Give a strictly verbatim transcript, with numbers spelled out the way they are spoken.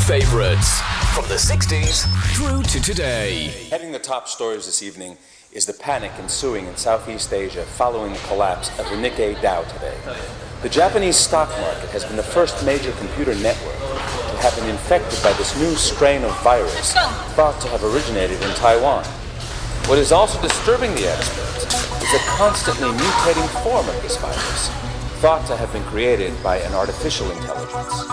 favorites from the sixties through to today. Heading the top stories this evening is the panic ensuing in Southeast Asia following the collapse of the Nikkei Dow today. The Japanese stock market has been the first major computer network to have been infected by this new strain of virus thought to have originated in Taiwan. What is also disturbing the experts is a constantly mutating form of this virus, thought to have been created by an artificial intelligence.